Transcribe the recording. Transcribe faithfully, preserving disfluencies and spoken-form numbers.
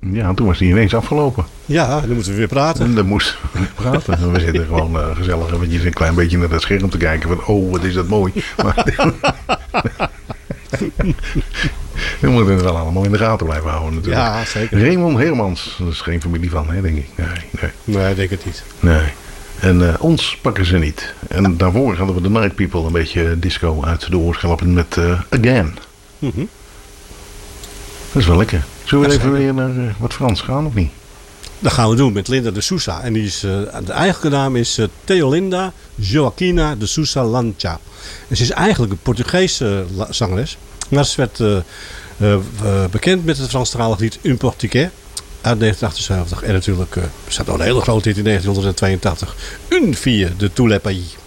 Ja, toen was die ineens afgelopen. Ja, dan moeten we weer praten. En dan moesten we weer praten. En we zitten gewoon uh, gezellig eventjes een klein beetje naar het scherm te kijken. Van, oh, wat is dat mooi. Maar we moeten het wel allemaal in de gaten blijven houden natuurlijk. Ja, zeker. Raymond Hermans, dat is geen familie van, hè, denk ik. Nee, nee. Nee, ik denk het niet. Nee. En uh, ons pakken ze niet. En daarvoor hadden we de Night People een beetje disco uit de oor schalappen met uh, Again. Mm-hmm. Dat is wel lekker. Zullen we Ja, even zeker. weer naar uh, wat Frans gaan of niet? Dat gaan we doen met Linda de Sousa. En die is, uh, de eigenlijke naam is uh, Theolinda Joaquina de Sousa Lancha. En ze is eigenlijk een Portugese uh, zangeres. Maar ze werd uh, uh, uh, bekend met het Franstalig lied Un Portugais uit negentien achtenzeventig. En natuurlijk uh, staat nog een hele grote hit in negentien tweeëntachtig. Une fille de tous les pays.